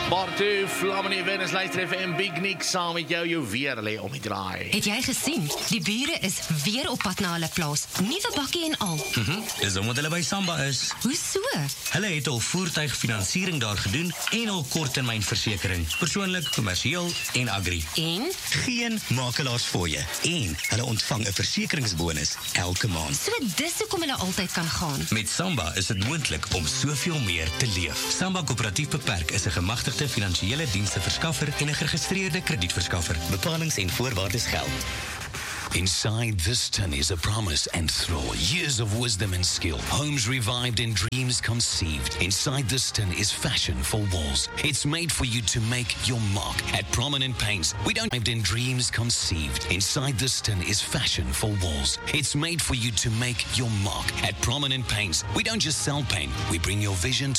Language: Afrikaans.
Bartu, Flammenie Venus, luister even en Big Nick saam met jou weer lê om die draai. Het jy gesien? Die bure is weer op pad na hulle plaas. Nuwe bakkie en al. Dis omdat hulle by Samba is. Hoe so? Hulle het al voertuigfinansiering daar gedoen en al korttermynversekering. Persoonlik, kommersieel en agri. En? Geen makelaars fooie. En hulle ontvang 'n versekeringsbonus elke maand. So dis hoekom hulle altyd kan gaan. Met Samba is dit moontlik om soveel meer te leef. Samba Koöperatief Beperk is 'n gemagtigde finansiële diensteverskaffer en 'n geregistreerde kredietverskaffer. Bepalings en voorwaardes geld. Inside this tin is a promise and thrill, years of wisdom and skill, homes revived and dreams conceived. Inside this tin is fashion for walls. It's made for you to make your mark. At Prominent Paints, we don't live in dreams conceived. Inside this tin is fashion for walls. It's made for you to make your mark. At Prominent Paints, we don't just sell paint, we bring your vision to